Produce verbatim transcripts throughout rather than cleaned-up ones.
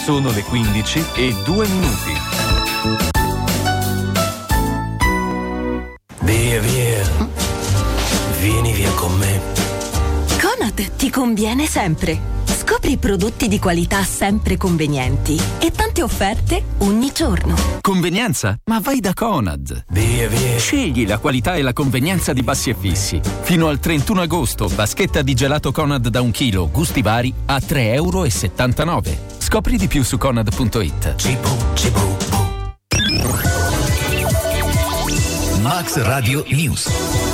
Sono le quindici e due minuti. Via, via. Vieni via con me. Conad ti conviene sempre. Scopri prodotti di qualità sempre convenienti e tante offerte ogni giorno. Convenienza? Ma vai da Conad. Via, via. Scegli la qualità e la convenienza di Bassi e Fissi. Fino al trentuno agosto, vaschetta di gelato Conad da un chilo, gusti vari, a tre e settantanove euro. Scopri di più su conad punto it. Cibo, cibo, Max Radio News.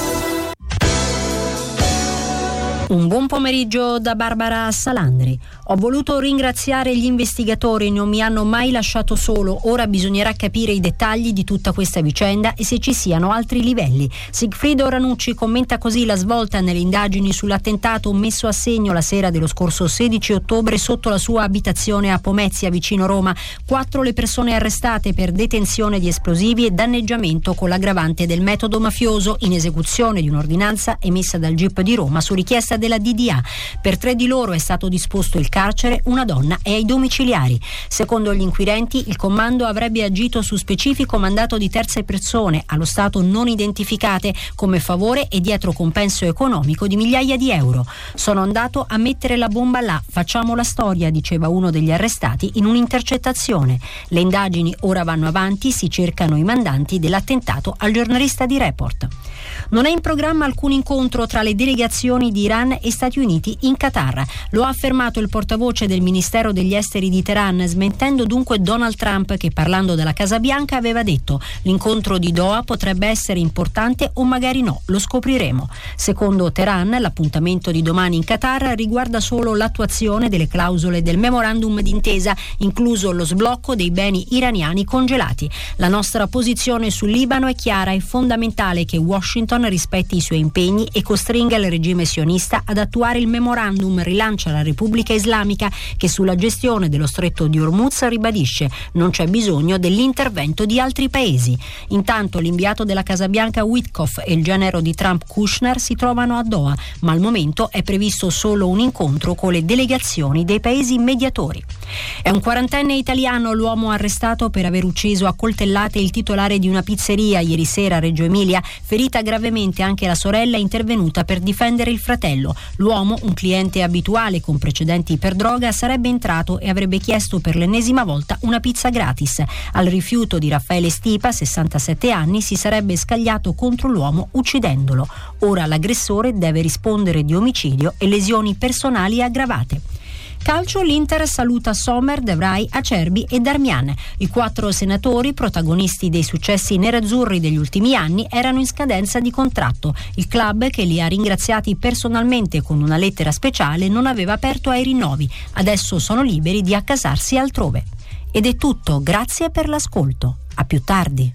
Un buon pomeriggio da Barbara Salandri. Ho voluto ringraziare gli investigatori, non mi hanno mai lasciato solo. Ora bisognerà capire i dettagli di tutta questa vicenda e se ci siano altri livelli. Sigfrido Ranucci commenta così la svolta nelle indagini sull'attentato messo a segno la sera dello scorso sedici ottobre sotto la sua abitazione a Pomezia, vicino Roma. Quattro le persone arrestate per detenzione di esplosivi e danneggiamento con l'aggravante del metodo mafioso, in esecuzione di un'ordinanza emessa dal G I P di Roma su richiesta della D D A. Per tre di loro è stato disposto il carcere, una donna è ai domiciliari. Secondo gli inquirenti, il comando avrebbe agito su specifico mandato di terze persone, allo stato non identificate, come favore e dietro compenso economico di migliaia di euro. Sono andato a mettere la bomba là, facciamo la storia, diceva uno degli arrestati in un'intercettazione. Le indagini ora vanno avanti, si cercano i mandanti dell'attentato al giornalista di Report. Non è in programma alcun incontro tra le delegazioni di Iran e Stati Uniti in Qatar. Lo ha affermato il portavoce del Ministero degli Esteri di Teheran, smentendo dunque Donald Trump che, parlando della Casa Bianca, aveva detto: l'incontro di Doha potrebbe essere importante o magari no, lo scopriremo. Secondo Teheran, l'appuntamento di domani in Qatar riguarda solo l'attuazione delle clausole del memorandum d'intesa, incluso lo sblocco dei beni iraniani congelati. La nostra posizione sul Libano è chiara: è fondamentale che Washington rispetti i suoi impegni e costringa il regime sionista ad attuare il memorandum, rilancia la Repubblica Islamica, che sulla gestione dello stretto di Hormuz ribadisce: non c'è bisogno dell'intervento di altri paesi. Intanto l'inviato della Casa Bianca Witkoff e il genero di Trump Kushner si trovano a Doha, ma al momento è previsto solo un incontro con le delegazioni dei paesi mediatori. È un quarantenne italiano l'uomo arrestato per aver ucciso a coltellate il titolare di una pizzeria ieri sera a Reggio Emilia. Ferita gravemente anche la sorella intervenuta per difendere il fratello. L'uomo, un cliente abituale con precedenti per droga, sarebbe entrato e avrebbe chiesto per l'ennesima volta una pizza gratis. Al rifiuto di Raffaele Stipa, sessantasette anni, si sarebbe scagliato contro l'uomo uccidendolo. Ora l'aggressore deve rispondere di omicidio e lesioni personali aggravate. Calcio, l'Inter saluta Sommer, De Vrij, Acerbi e Darmian. I quattro senatori, protagonisti dei successi nerazzurri degli ultimi anni, erano in scadenza di contratto. Il club, che li ha ringraziati personalmente con una lettera speciale, non aveva aperto ai rinnovi. Adesso sono liberi di accasarsi altrove. Ed è tutto, grazie per l'ascolto. A più tardi.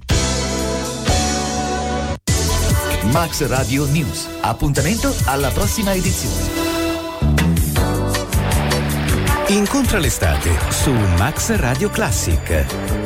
Max Radio News. Appuntamento alla prossima edizione. Incontra l'estate su Max Radio Classic.